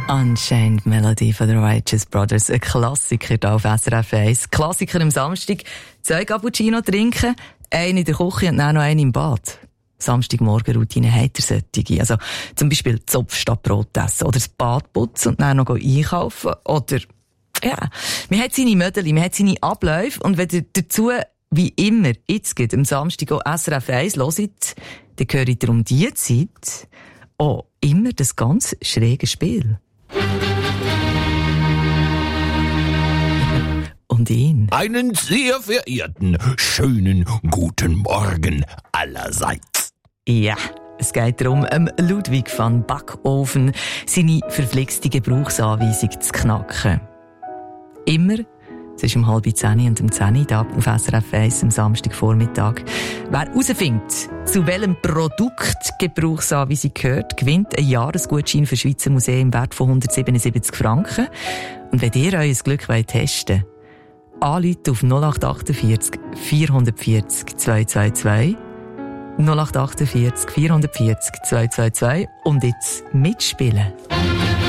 Unchained Melody von den Righteous Brothers. Ein Klassiker hier auf SRF 1. Klassiker am Samstag. 2 Cappuccino trinken, einen in der Küche und dann noch einen im Bad. Samstagmorgen-Routine hat er solche. Also zum Beispiel Zopf statt Brot essen oder das Bad putzen und dann noch einkaufen. Oder, ja, man hat seine Mödeli, man hat seine Abläufe und wenn ihr dazu, wie immer, jetzt geht am Samstag auch SRF 1 hört, dann gehört ihr um diese Zeit auch immer das ganz schräge Spiel. Und ihn. Einen sehr verehrten, schönen guten Morgen allerseits. Ja, es geht darum, Ludwig van Backofen seine verflixte Gebrauchsanweisung zu knacken. Immer, es ist um 9:30 und um 10 da auf SRF 1 am Samstagvormittag. Wer herausfindet, zu welchem Produkt Gebrauchsanweisung gehört, gewinnt einen Jahresgutschein für Schweizer Museen im Wert von 177 Franken. Und wenn ihr euer Glück testen wollt, anrufen auf 0848 440 222 0848 440 222 und jetzt mitspielen.